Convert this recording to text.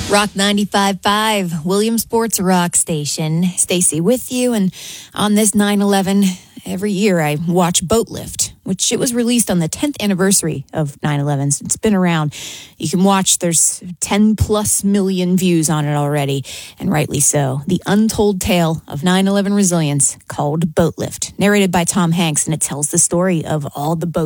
Rock 95.5, Williamsport's rock station. Stacy with you, and on this 9/11, every year I watch Boat Lift, which it was released on the 10th anniversary of 9/11. So it's been around. You can watch, there's 10 plus million views on it already, and rightly so. The untold tale of 9/11 resilience, called Boat Lift, narrated by Tom Hanks, and it tells the story of all the boats